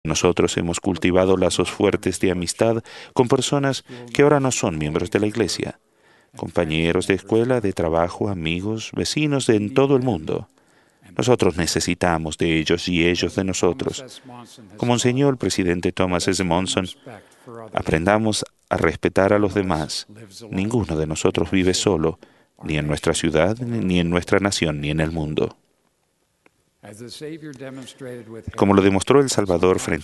Nosotros hemos cultivado lazos fuertes de amistad con personas que ahora no son miembros de la Iglesia, compañeros de escuela, de trabajo, amigos, vecinos en todo el mundo. Nosotros necesitamos de ellos y ellos de nosotros. Como enseñó el presidente Thomas S. Monson, aprendamos a respetar a los demás. Ninguno de nosotros vive solo, ni en nuestra ciudad, ni en nuestra nación, ni en el mundo. Como lo demostró el Salvador frente